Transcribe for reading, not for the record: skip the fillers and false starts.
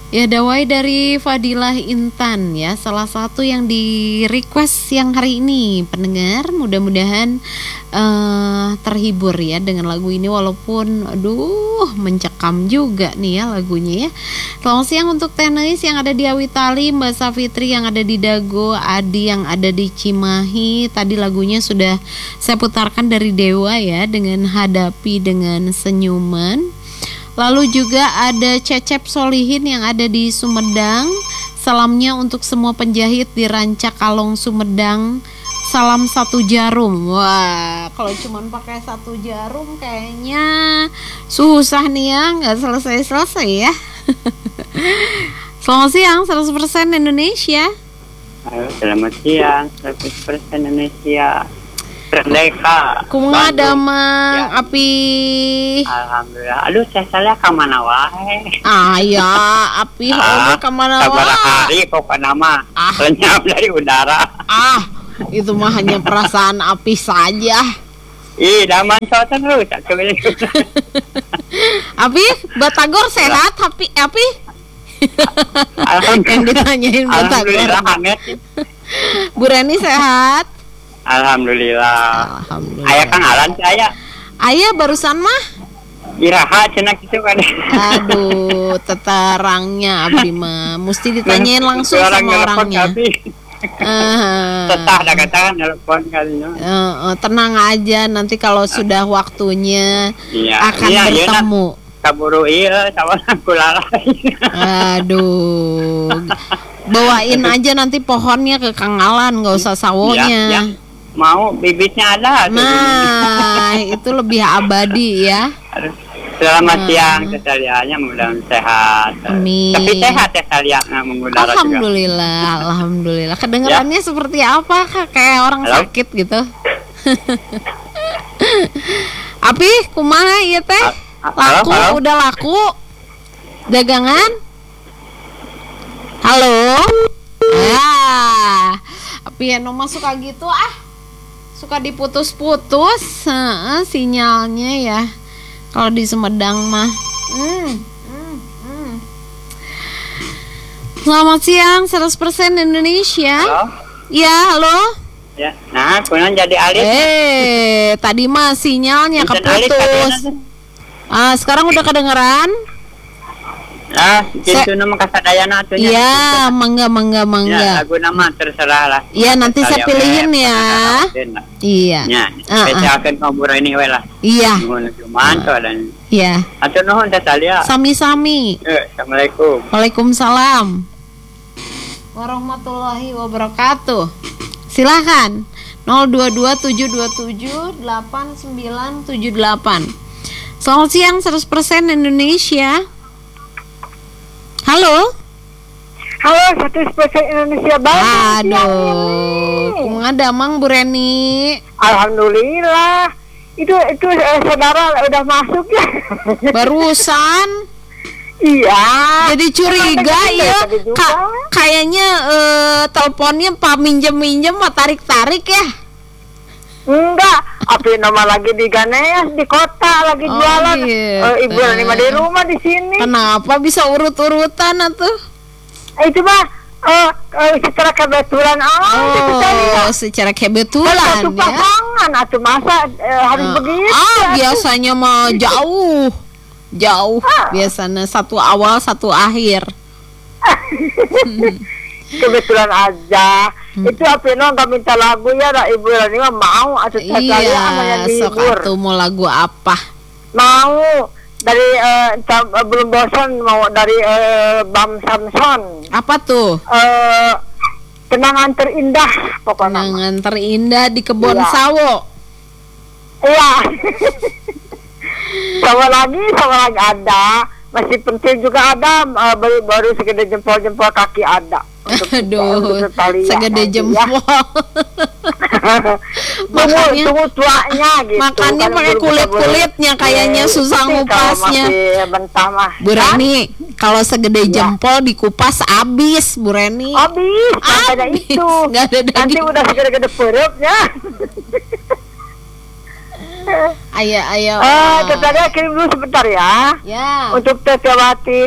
Ya, dawai dari Fadilah Intan ya, salah satu yang di request yang hari ini pendengar. Mudah-mudahan terhibur ya dengan lagu ini, walaupun aduh mencekam juga nih ya lagunya ya. Selamat siang untuk Tenis yang ada di Awitali, Mbak Safitri yang ada di Dago, Adi yang ada di Cimahi. Tadi lagunya sudah saya putarkan dari Dewa ya, dengan Hadapi Dengan Senyuman. Lalu juga ada Cecep Solihin yang ada di Sumedang. Salamnya untuk semua penjahit di Ranca Kalong Sumedang. Salam satu jarum. Wah, kalau cuma pakai satu jarum kayaknya susah nih ya, nggak selesai-selesai ya. Selamat siang, 100% Indonesia. Halo, selamat siang, 100% Indonesia. Merdeka. Kumaha damang Ya. api. Alhamdulillah. Aduh, saya salah ke mana wae. Ya, api heuh ka mana Sabaraha wae. hari pokoknya mah Ah. lenyap dari udara. Itu mah hanya perasaan api saja. Ih, daman so terus. Api, Batagor sehat, api. Yang ditanyain Batagor. Alhamdulillah hangat. Bu Reni sehat? Alhamdulillah. Alhamdulillah. Ayah Kang Alan saya. Ayah barusan mah? Iraha cenah kitu kan. Aduh, tetarangnya Abi mah mesti ditanyain langsung sama orangnya. Tetah dah katakan telepon kalinya. Tenang aja, nanti kalau sudah waktunya Iya, akan iya, bertemu. Kaburu iya sama kulalai. Aduh, bawain aja nanti pohonnya ke Kang Alan, nggak usah sawonya. Ya. Mau bibitnya ada. Nah, itu lebih abadi ya. Selamat siang Tesalianya, mudah-mudahan sehat. Amin. Tapi sehat Tesalia nggak mengudara juga. Alhamdulillah, alhamdulillah. Kedengarannya seperti apa Kak? Kayak orang Halo? sakit gitu. Api, kumaha ieu teh? Laku, Halo? udah laku? Dagangan? Halo? Api anu mah suka gitu suka diputus-putus sinyalnya ya. Kalau di Sumedang mah. Selamat siang, 100% Indonesia. Halo? Ya, halo. Ya. Nah, kemudian jadi alit. Tadi mah sinyalnya Bukan alit, keputus. katanya. Sekarang udah kedengeran? Gitu nama kasadayana atunya. Iya, mangga. Ya, lagu nama terserah lah. Iya, nanti saya pilihin ya. Iya. Ya, saya akan ngobrol ini we lah. Iya. Nuhun cuman tuh dan Iya. atur nuhun Tesalia. Sami-sami. Assalamualaikum. Waalaikumsalam warahmatullahi wabarakatuh. Silahkan 0227278978. Selamat siang 100% Indonesia. Halo. Halo, 100% Indonesia banget. Aduh, kumaha damang Bu Reni? Alhamdulillah. Itu saudara udah masuk ya. Barusan. Iya. Jadi curiga ya. Kayaknya teleponnya Pak minjem mah tarik-tarik ya. Enggak, api nama lagi di Ganeas di kota lagi jualan. Gitu. Ibu Rani mah di rumah di sini. Kenapa bisa urut-urutan atuh? Itu mah secara kebetulan Secara kebetulan satu ya. pasangan atau masa harus begitu. Biasanya mah jauh. Biasanya satu awal satu akhir. Kebetulan aja. Itu api nggak minta lagu ya, Ibu Rani mah mau atau Iya, sok atuh mau lagu apa? Mau dari belum bosan mau dari Bam Samson. Apa tuh? Kenangan terindah pokoknya. Kenangan terindah di kebun Iya. sawo. Iya. sama lagi ada. Masih penting juga ada, baru segede jempol kaki ada. Aduh, segede aja, jempol. Ya. Tunggu tuanya gitu. Makannya pakai kulit-kulitnya kayaknya susah ngupasnya. Bentar mah. Bu Reni, kalau segede jempol dikupas abis, Bu Reni. Habis, ada itu. Nggak ada daging. Nanti udah segede-gede perutnya. Ayo. Tadi kirim dulu sebentar ya. Ya. Untuk Tetewati